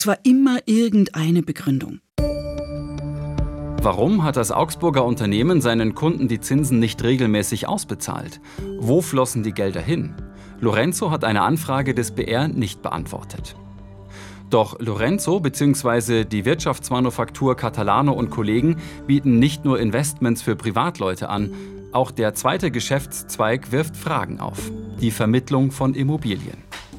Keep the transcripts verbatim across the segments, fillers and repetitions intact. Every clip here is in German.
Es war immer irgendeine Begründung. Warum hat das Augsburger Unternehmen seinen Kunden die Zinsen nicht regelmäßig ausbezahlt? Wo flossen die Gelder hin? Lorenzo hat eine Anfrage des B R nicht beantwortet. Doch Lorenzo bzw. die Wirtschaftsmanufaktur Catalano und Kollegen bieten nicht nur Investments für Privatleute an, auch der zweite Geschäftszweig wirft Fragen auf: die Vermittlung von Immobilien.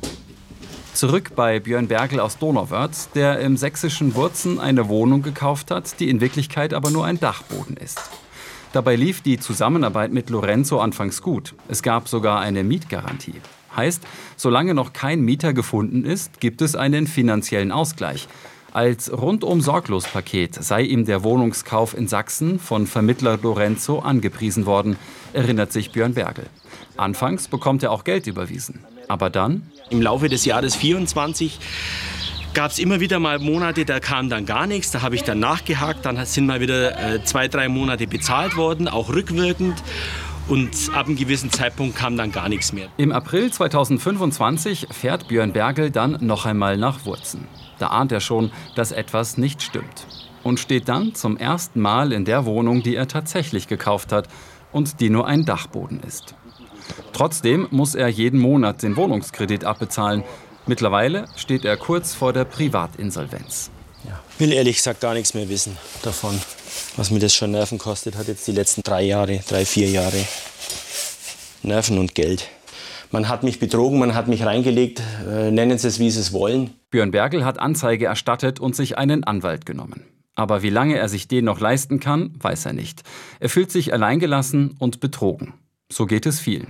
Zurück bei Björn Bergel aus Donauwörth, der im sächsischen Wurzen eine Wohnung gekauft hat, die in Wirklichkeit aber nur ein Dachboden ist. Dabei lief die Zusammenarbeit mit Lorenzo anfangs gut. Es gab sogar eine Mietgarantie. Heißt, solange noch kein Mieter gefunden ist, gibt es einen finanziellen Ausgleich. Als Rundum-Sorglos-Paket sei ihm der Wohnungskauf in Sachsen von Vermittler Lorenzo angepriesen worden, erinnert sich Björn Bergel. Anfangs bekommt er auch Geld überwiesen. Aber dann? Im Laufe des Jahres vierundzwanzig gab es immer wieder mal Monate, da kam dann gar nichts. Da habe ich dann nachgehakt, dann sind mal wieder äh, zwei, drei Monate bezahlt worden, auch rückwirkend. Und ab einem gewissen Zeitpunkt kam dann gar nichts mehr. Im April zweitausendfünfundzwanzig fährt Björn Bergel dann noch einmal nach Wurzen. Da ahnt er schon, dass etwas nicht stimmt. Und steht dann zum ersten Mal in der Wohnung, die er tatsächlich gekauft hat und die nur ein Dachboden ist. Trotzdem muss er jeden Monat den Wohnungskredit abbezahlen. Mittlerweile steht er kurz vor der Privatinsolvenz. Ja. Will ehrlich gesagt gar nichts mehr wissen davon. Was mir das schon Nerven kostet, hat jetzt die letzten drei Jahre, drei, vier Jahre. Nerven und Geld. Man hat mich betrogen, man hat mich reingelegt, äh, nennen Sie es, wie Sie es wollen. Björn Bergel hat Anzeige erstattet und sich einen Anwalt genommen. Aber wie lange er sich den noch leisten kann, weiß er nicht. Er fühlt sich alleingelassen und betrogen. So geht es vielen.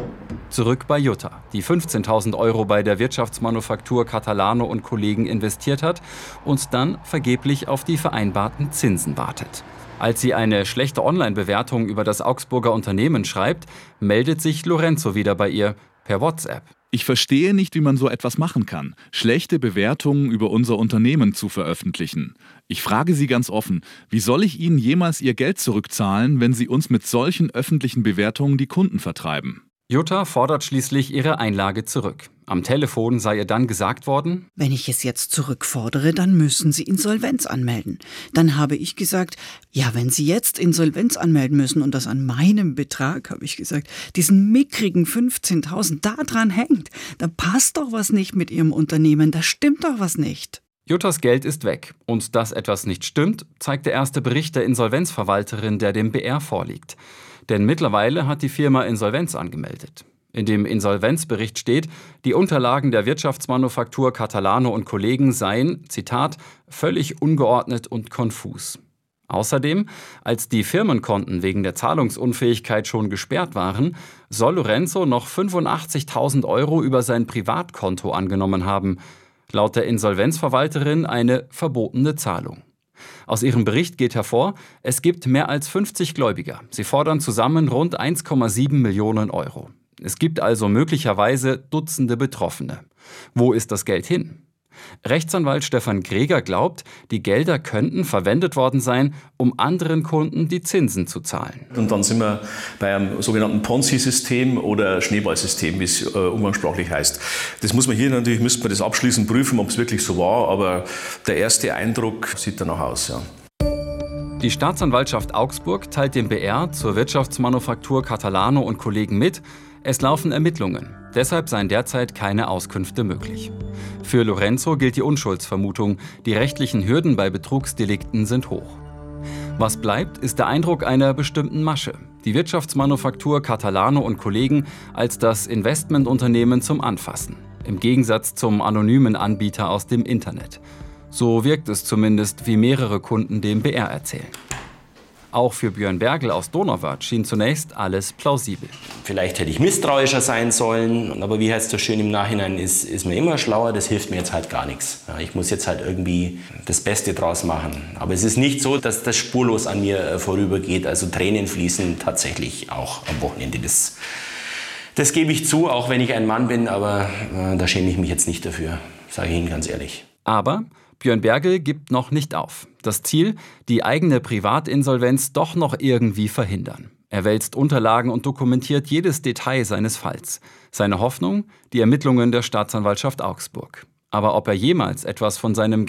Zurück bei Jutta, die fünfzehntausend Euro bei der Wirtschaftsmanufaktur Catalano und Kollegen investiert hat und dann vergeblich auf die vereinbarten Zinsen wartet. Als sie eine schlechte Online-Bewertung über das Augsburger Unternehmen schreibt, meldet sich Lorenzo wieder bei ihr per WhatsApp. Ich verstehe nicht, wie man so etwas machen kann, schlechte Bewertungen über unser Unternehmen zu veröffentlichen. Ich frage Sie ganz offen, wie soll ich Ihnen jemals Ihr Geld zurückzahlen, wenn Sie uns mit solchen öffentlichen Bewertungen die Kunden vertreiben? Jutta fordert schließlich ihre Einlage zurück. Am Telefon sei ihr dann gesagt worden: Wenn ich es jetzt zurückfordere, dann müssen Sie Insolvenz anmelden. Dann habe ich gesagt, ja, wenn Sie jetzt Insolvenz anmelden müssen und das an meinem Betrag, habe ich gesagt, diesen mickrigen fünfzehntausend da dran hängt, da passt doch was nicht mit Ihrem Unternehmen, da stimmt doch was nicht. Juttas Geld ist weg. Und dass etwas nicht stimmt, zeigt der erste Bericht der Insolvenzverwalterin, der dem B R vorliegt. Denn mittlerweile hat die Firma Insolvenz angemeldet. In dem Insolvenzbericht steht, die Unterlagen der Wirtschaftsmanufaktur Catalano und Kollegen seien, Zitat, völlig ungeordnet und konfus. Außerdem, als die Firmenkonten wegen der Zahlungsunfähigkeit schon gesperrt waren, soll Lorenzo noch fünfundachtzigtausend Euro über sein Privatkonto angenommen haben. Laut der Insolvenzverwalterin eine verbotene Zahlung. Aus ihrem Bericht geht hervor, es gibt mehr als fünfzig Gläubiger. Sie fordern zusammen rund eins Komma sieben Millionen Euro. Es gibt also möglicherweise Dutzende Betroffene. Wo ist das Geld hin? Rechtsanwalt Stefan Greger glaubt, die Gelder könnten verwendet worden sein, um anderen Kunden die Zinsen zu zahlen. Und dann sind wir bei einem sogenannten Ponzi-System oder Schneeballsystem, wie es äh, umgangssprachlich heißt. Das muss man hier natürlich, müsste man das abschließend prüfen, ob es wirklich so war, aber der erste Eindruck sieht danach aus, ja. Die Staatsanwaltschaft Augsburg teilt dem B R zur Wirtschaftsmanufaktur Catalano und Kollegen mit, es laufen Ermittlungen. Deshalb seien derzeit keine Auskünfte möglich. Für Lorenzo gilt die Unschuldsvermutung. Die rechtlichen Hürden bei Betrugsdelikten sind hoch. Was bleibt, ist der Eindruck einer bestimmten Masche. Die Wirtschaftsmanufaktur Catalano und Kollegen als das Investmentunternehmen zum Anfassen. Im Gegensatz zum anonymen Anbieter aus dem Internet. So wirkt es zumindest, wie mehrere Kunden dem B R erzählen. Auch für Björn Bergel aus Donauwörth schien zunächst alles plausibel. Vielleicht hätte ich misstrauischer sein sollen, aber wie heißt es so schön, im Nachhinein ist, ist man immer schlauer, das hilft mir jetzt halt gar nichts. Ja, ich muss jetzt halt irgendwie das Beste draus machen. Aber es ist nicht so, dass das spurlos an mir vorübergeht. Also Tränen fließen tatsächlich auch am Wochenende. Das, das gebe ich zu, auch wenn ich ein Mann bin, aber äh, da schäme ich mich jetzt nicht dafür, sage ich Ihnen ganz ehrlich. Aber Björn Bergel gibt noch nicht auf. Das Ziel, die eigene Privatinsolvenz doch noch irgendwie verhindern. Er wälzt Unterlagen und dokumentiert jedes Detail seines Falls. Seine Hoffnung? Die Ermittlungen der Staatsanwaltschaft Augsburg. Aber ob er jemals etwas von seinem